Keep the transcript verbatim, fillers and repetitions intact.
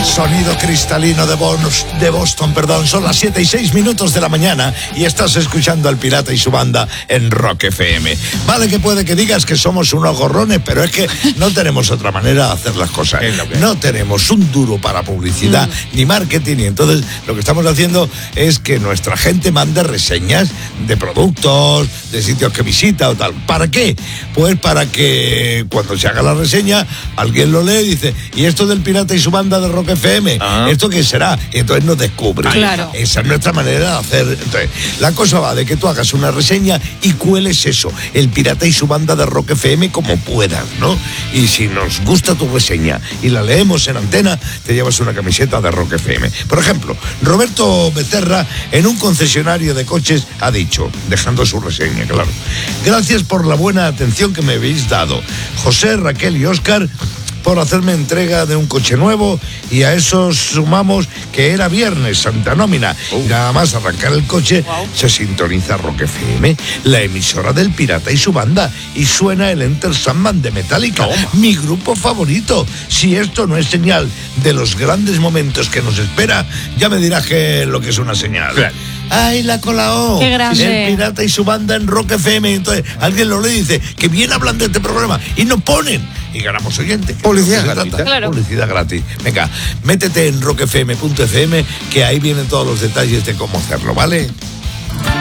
Sonido cristalino de, Bonus, de Boston, perdón. Son las siete y seis minutos de la mañana y estás escuchando al Pirata y su banda en Rock F M. Vale que puede que digas que somos unos gorrones, pero es que no tenemos otra manera de hacer las cosas. No tenemos un duro para publicidad mm. ni marketing, y entonces lo que estamos haciendo es que nuestra gente mande reseñas de productos, de sitios que visita o tal. ¿Para qué? Pues para que cuando se haga la reseña, alguien lo lee y dice, ¿y esto del Pirata y su banda de Rock F M? Ah. ¿Esto qué será? Y entonces nos descubre. Claro. Esa es nuestra manera de hacer. Entonces, la cosa va de que tú hagas una reseña y cueles eso, el Pirata y su banda de Rock F M, como puedas, ¿no? Y si nos gusta tu reseña y la leemos en antena, te llevas una camiseta de Rock F M. Por ejemplo, Roberto Becerra, en un concesionario de coches, ha dicho, dejando su reseña, claro: gracias por la buena atención que me habéis dado, José, Raquel y Óscar, por hacerme entrega de un coche nuevo, y a eso sumamos que era viernes, Santa Nómina, uh. y nada más arrancar el coche, wow. se sintoniza Rock F M, la emisora del Pirata y su banda, y suena el Enter Sandman de Metallica, oh. mi grupo favorito. Si esto no es señal de los grandes momentos que nos espera, ya me dirás que lo que es una señal. Claro. ¡Ay, la colao! ¡Qué grande! El Pirata y su banda en Rock F M. Entonces alguien lo lee y dice que bien hablan de este programa y nos ponen y ganamos oyentes. Publicidad gratis. Claro. Publicidad gratis. Venga, métete en rock f m punto f m, que ahí vienen todos los detalles de cómo hacerlo, ¿vale?